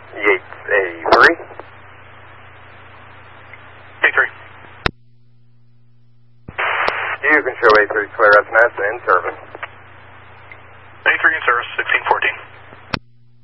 Yates A3. A3. You can show A3 clear SMS in service. A3 in service, 16